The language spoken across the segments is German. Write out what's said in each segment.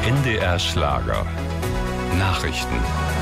NDR Schlager. Nachrichten.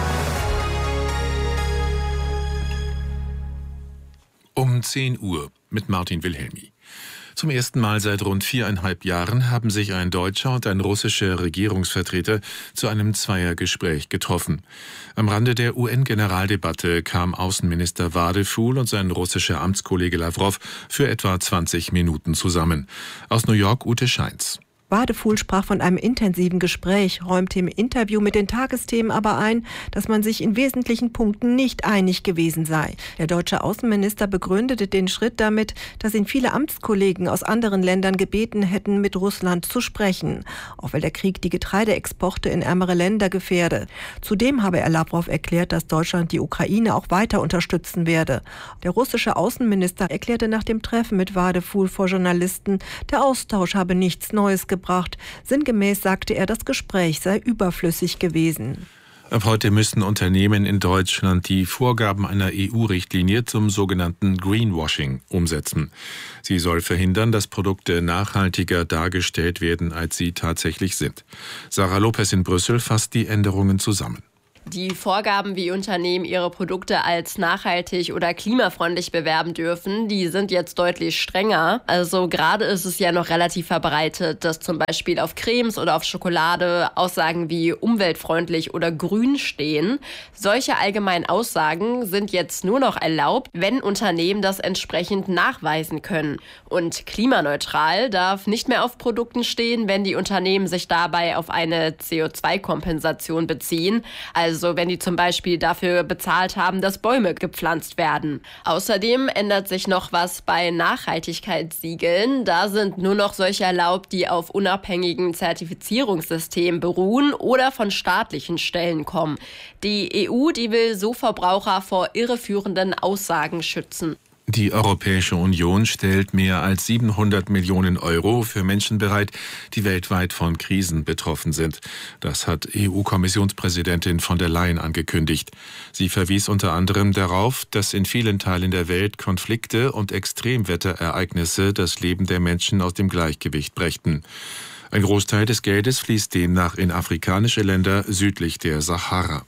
Um 10 Uhr mit Martin Wilhelmi. Zum ersten Mal seit rund 4,5 Jahren haben sich ein deutscher und ein russischer Regierungsvertreter zu einem Zweiergespräch getroffen. Am Rande der UN-Generaldebatte kam Außenminister Wadephul und sein russischer Amtskollege Lawrow für etwa 20 Minuten zusammen. Aus New York Ute Scheins. Wadephul sprach von einem intensiven Gespräch, räumte im Interview mit den Tagesthemen aber ein, dass man sich in wesentlichen Punkten nicht einig gewesen sei. Der deutsche Außenminister begründete den Schritt damit, dass ihn viele Amtskollegen aus anderen Ländern gebeten hätten, mit Russland zu sprechen, auch weil der Krieg die Getreideexporte in ärmere Länder gefährde. Zudem habe er Lawrow erklärt, dass Deutschland die Ukraine auch weiter unterstützen werde. Der russische Außenminister erklärte nach dem Treffen mit Wadephul vor Journalisten, der Austausch habe nichts Neues gebracht. Sinngemäß sagte er, das Gespräch sei überflüssig gewesen. Ab heute müssen Unternehmen in Deutschland die Vorgaben einer EU-Richtlinie zum sogenannten Greenwashing umsetzen. Sie soll verhindern, dass Produkte nachhaltiger dargestellt werden, als sie tatsächlich sind. Sarah Lopez in Brüssel fasst die Änderungen zusammen. Die Vorgaben, wie Unternehmen ihre Produkte als nachhaltig oder klimafreundlich bewerben dürfen, die sind jetzt deutlich strenger. Also gerade ist es ja noch relativ verbreitet, dass zum Beispiel auf Cremes oder auf Schokolade Aussagen wie umweltfreundlich oder grün stehen. Solche allgemeinen Aussagen sind jetzt nur noch erlaubt, wenn Unternehmen das entsprechend nachweisen können. Und klimaneutral darf nicht mehr auf Produkten stehen, wenn die Unternehmen sich dabei auf eine CO2-Kompensation beziehen. Also wenn die zum Beispiel dafür bezahlt haben, dass Bäume gepflanzt werden. Außerdem ändert sich noch was bei Nachhaltigkeitssiegeln. Da sind nur noch solche erlaubt, die auf unabhängigen Zertifizierungssystemen beruhen oder von staatlichen Stellen kommen. Die EU, die will so Verbraucher vor irreführenden Aussagen schützen. Die Europäische Union stellt mehr als 700 Millionen Euro für Menschen bereit, die weltweit von Krisen betroffen sind. Das hat EU-Kommissionspräsidentin von der Leyen angekündigt. Sie verwies unter anderem darauf, dass in vielen Teilen der Welt Konflikte und Extremwetterereignisse das Leben der Menschen aus dem Gleichgewicht brächten. Ein Großteil des Geldes fließt demnach in afrikanische Länder südlich der Sahara.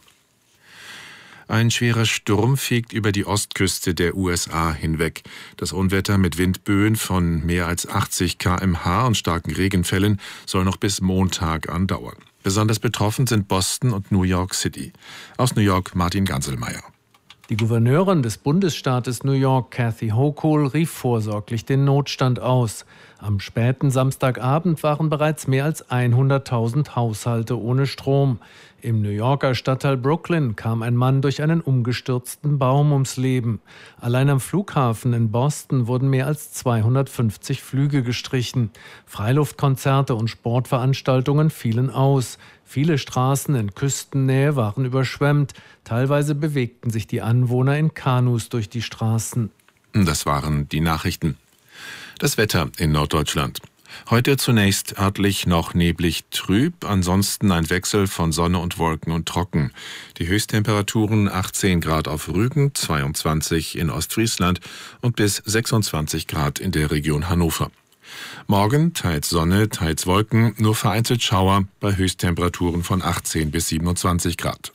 Ein schwerer Sturm fegt über die Ostküste der USA hinweg. Das Unwetter mit Windböen von mehr als 80 km/h und starken Regenfällen soll noch bis Montag andauern. Besonders betroffen sind Boston und New York City. Aus New York Martin Ganselmeier. Die Gouverneurin des Bundesstaates New York, Kathy Hochul, rief vorsorglich den Notstand aus. Am späten Samstagabend waren bereits mehr als 100.000 Haushalte ohne Strom. Im New Yorker Stadtteil Brooklyn kam ein Mann durch einen umgestürzten Baum ums Leben. Allein am Flughafen in Boston wurden mehr als 250 Flüge gestrichen. Freiluftkonzerte und Sportveranstaltungen fielen aus. Viele Straßen in Küstennähe waren überschwemmt. Teilweise bewegten sich die Anwohner in Kanus durch die Straßen. Das waren die Nachrichten. Das Wetter in Norddeutschland. Heute zunächst örtlich noch neblig trüb, ansonsten ein Wechsel von Sonne und Wolken und trocken. Die Höchsttemperaturen 18 Grad auf Rügen, 22 in Ostfriesland und bis 26 Grad in der Region Hannover. Morgen teils Sonne, teils Wolken, nur vereinzelt Schauer bei Höchsttemperaturen von 18 bis 27 Grad.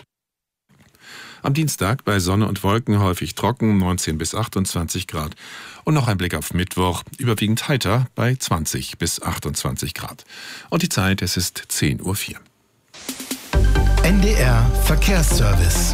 Am Dienstag bei Sonne und Wolken häufig trocken, 19 bis 28 Grad. Und noch ein Blick auf Mittwoch, überwiegend heiter bei 20 bis 28 Grad. Und die Zeit, es ist 10:04 Uhr. NDR Verkehrsservice.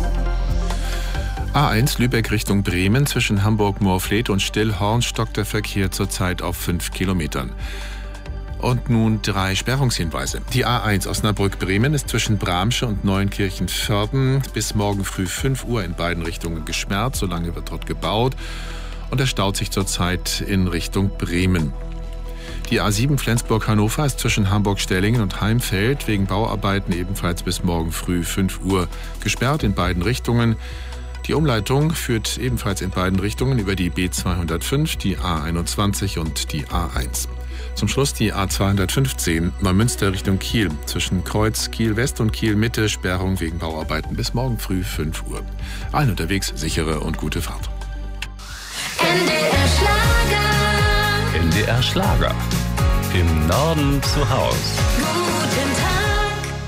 A1 Lübeck Richtung Bremen zwischen Hamburg-Moorfleet und Stillhorn stockt der Verkehr zurzeit auf 5 Kilometern. Und nun 3 Sperrungshinweise. Die A1 Osnabrück-Bremen ist zwischen Bramsche und Neuenkirchen-Vörden bis morgen früh 5 Uhr in beiden Richtungen gesperrt. Solange wird dort gebaut. Und er staut sich zurzeit in Richtung Bremen. Die A7 Flensburg-Hannover ist zwischen Hamburg-Stellingen und Heimfeld wegen Bauarbeiten ebenfalls bis morgen früh 5 Uhr gesperrt in beiden Richtungen. Die Umleitung führt ebenfalls in beiden Richtungen über die B205, die A21 und die A1. Zum Schluss die A215 Neumünster Richtung Kiel. Zwischen Kreuz Kiel-West und Kiel-Mitte Sperrung wegen Bauarbeiten bis morgen früh 5 Uhr. Allen unterwegs sichere und gute Fahrt. NDR Schlager. NDR Schlager. Im Norden zu Haus. Guten Tag.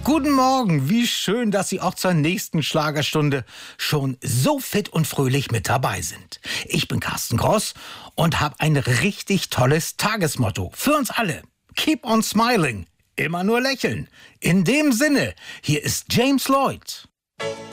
Guten Morgen, wie schön, dass Sie auch zur nächsten Schlagerstunde schon so fit und fröhlich mit dabei sind. Ich bin Carsten Gross und habe ein richtig tolles Tagesmotto für uns alle. Keep on smiling, immer nur lächeln. In dem Sinne, hier ist James Lloyd.